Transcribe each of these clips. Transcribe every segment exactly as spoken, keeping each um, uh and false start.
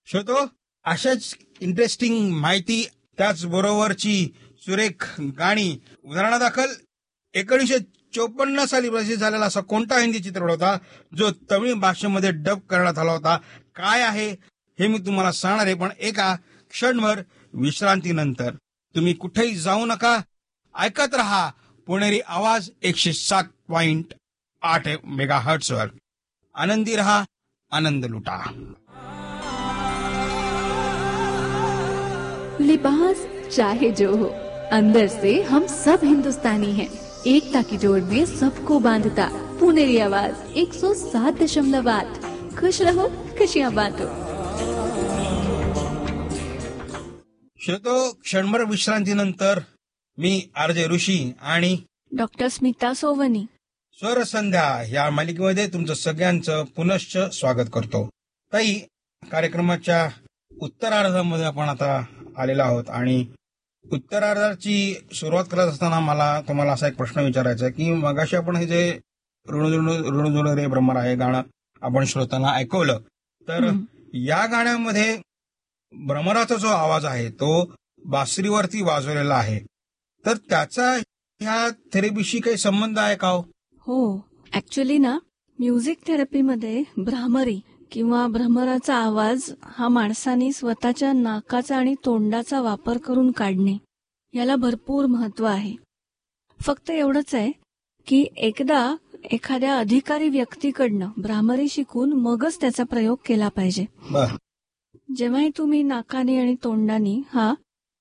श्रोतो, अशाच इंटरेस्टिंग माहिती त्याचबरोबरची सुरेख गाणी उदाहरणादाखल एकोणीसशे चोपन्न साली प्रदर्शित झालेला असा कोणता हिंदी चित्रपट होता जो तमिळ भाषेमध्ये डब करण्यात आला होता? काय आहे हे मी तुम्हाला सांगणार आहे, पण एका क्षणभर विश्रांतीनंतर. तुम्ही कुठेही जाऊ नका, ऐकत रहा पुणेरी आवाज एकशे सात पॉइंट आठ मेगा हर्ट्स वर. आनंदी रहा, आनंद लुटा. लिबास चाहे जो हो, अंदर से हम सब हिंदुस्तानी हैं. एकता की जोड़ में सबको बांधता पुणेरी आवाज एक सौ सात दशमलव आठ. खुश रहो, खुशियां बांटो. श्रोतो, क्षणभर विश्रांतीनंतर मी आरजे ऋषी आणि डॉक्टर स्मिता सोवनी स्वर संध्या या मालिकेमध्ये तुमचं सगळ्यांचं पुनश्च स्वागत करतो. ताई, कार्यक्रमाच्या उत्तरार्धामध्ये आपण आता आलेलो आहोत आणि उत्तरार्धाची सुरुवात करत असताना मला तुम्हाला असा एक प्रश्न विचारायचा आहे की मगाशी आपण हे जे ऋणजुण रे भ्रमर आहे गाणं आपण श्रोतांना ऐकवलं, तर या गाण्यामध्ये भ्रमराचा जो आवाज आहे तो बासरीवरती वाजवलेला आहे, तर त्याचा ह्या थेरपीशी काही संबंध आहे का? हो, ऍक्च्युली ना म्युझिक थेरपीमध्ये भ्रामरी किंवा भ्रमराचा आवाज हा माणसाने स्वतःच्या नाकाचा आणि तोंडाचा वापर करून काढणे याला भरपूर महत्व आहे. फक्त एवढंच आहे की एकदा एखाद्या अधिकारी व्यक्तीकडनं भ्रामरी शिकून मगच त्याचा प्रयोग केला पाहिजे. जेव्हाही तुम्ही नाकाने आणि तोंडाने हा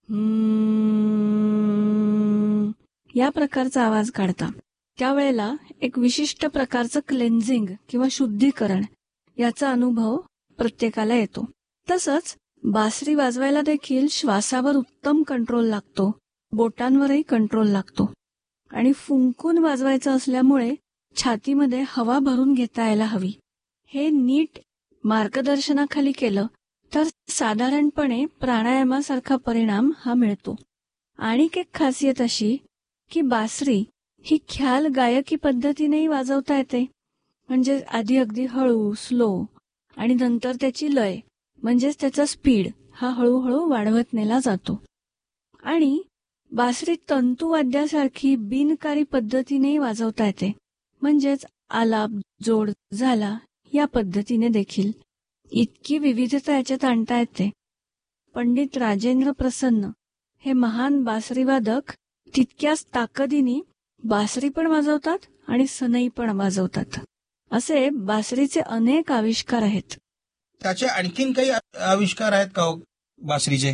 या प्रकारचा आवाज काढता त्यावेळेला एक विशिष्ट प्रकारचं क्लेन्झिंग किंवा शुद्धीकरण याचा अनुभव प्रत्येकाला येतो. तसंच बासरी वाजवायला देखील श्वासावर उत्तम कंट्रोल लागतो, बोटांवरही कंट्रोल लागतो आणि फुंकून वाजवायचं असल्यामुळे छातीमध्ये हवा भरून घेता यायला हवी. हे नीट मार्गदर्शनाखाली केलं तर साधारणपणे प्राणायामासारखा परिणाम हा मिळतो. आणि एक खासियत अशी की बासरी ही ख्याल गायकी पद्धतीनेही वाजवता येते. म्हणजे आधी अगदी हळू स्लो आणि नंतर त्याची लय म्हणजेच त्याचा स्पीड हा हळूहळू वाढवत नेला जातो. आणि बासरी तंतुवाद्यासारखी बिनकारी पद्धतीनेही वाजवता येते. म्हणजेच आलाप जोड झाला या पद्धतीने देखील. इतकी विविधता याच्यात आणता येते. पंडित राजेंद्र प्रसन्न हे महान बासरीवादक तितक्याच ताकदीने बासरी पण वाजवतात आणि सनई पण वाजवतात. असे बासरीचे अनेक आविष्कार आहेत. त्याचे आणखीन काही आविष्कार आहेत का बासरीचे?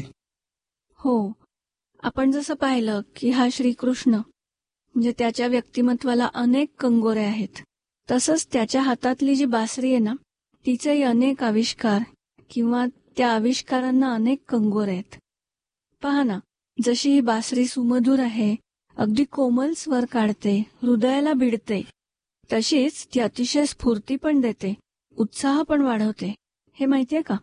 हो, आपण जसं पाहिलं की हा श्रीकृष्ण म्हणजे त्याच्या व्यक्तिमत्वाला अनेक कंगोरे आहेत, तसंच त्याच्या हातातली जी बासरी आहे ना तिचेही अनेक आविष्कार किंवा त्या आविष्कारांना अनेक कंगोरे आहेत. पहा ना, जशी ही बासरी सुमधुर आहे, अगदी कोमल स्वर काढते, हृदयाला भिडते, तशीच ती अतिशय स्फूर्ती पण देते, उत्साह पण वाढवते. हे माहितीये का?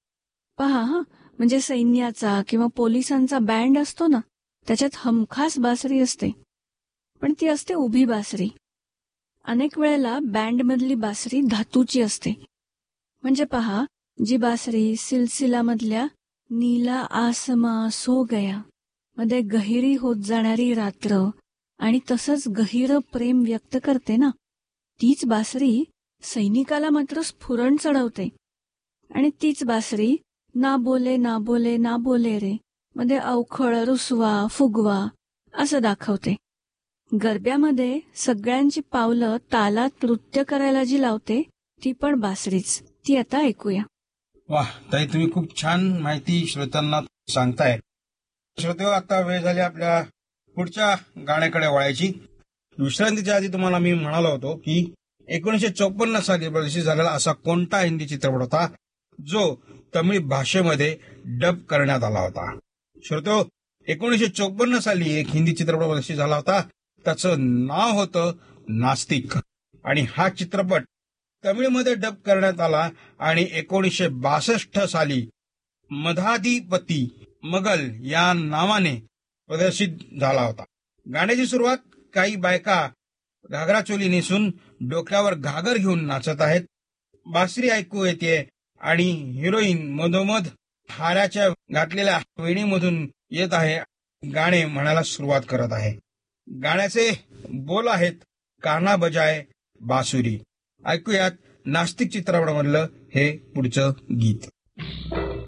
पहा हा, म्हणजे सैन्याचा किंवा पोलिसांचा बँड असतो ना, त्याच्यात हमखास बासरी असते, पण ती असते उभी बासरी. अनेक वेळेला बँडमधली बासरी धातूची असते. म्हणजे पहा, जी बासरी सिलसिलामधल्या नीला आसमा सो गया मध्ये गहिरी होत जाणारी रात्र आणि तसंच गहिरं प्रेम व्यक्त करते ना, तीच बासरी सैनिकाला मात्र स्फुरण चढवते. आणि तीच बासरी ना बोले ना बोले ना बोले रे मध्ये अवखळ रुसवा फुगवा असं दाखवते. गरब्यामध्ये सगळ्यांची पावलं तालात नृत्य करायला जी लावते ती पण बासरीच. ती आता ऐकूया. वाह ताई, तुम्ही खूप छान माहिती श्रोत्यांना सांगताय. श्रोतेहो, आता वेळ झाली आपल्या पुढच्या गाण्याकडे वळायची. विश्रांतीच्या आधी तुम्हाला मी म्हणालो होतो की एकोणीसशे चौपन्न साली प्रदर्शित झालेला असा कोणता हिंदी चित्रपट होता जो तमिळ भाषेमध्ये डब करण्यात आला होता. श्रोतेहो, एकोणीसशे चौपन्न साली एक हिंदी चित्रपट प्रदर्शित झाला होता. त्याचं नाव होतं नास्तिक आणि हा चित्रपट तमिळमध्ये डब करण्यात आला आणि एकोणीसशे बासष्ट साली मधाधिपती मगल या नावाने प्रदर्शित झाला होता. गाण्याची सुरुवात काही बायका घागरा चोली नेसून डोक्यावर घागर घेऊन नाचत आहेत. बासरी ऐकू येते आणि हिरोईन मधोमध हाराच्या घातलेल्या वेणीमधून येत आहे. गाणे म्हणायला सुरुवात करत आहे. गाण्याचे बोल आहेत कान्हा बजाय बासुरी. ऐकूयात नास्तिक चित्रपटामधलं हे पुढचं गीत.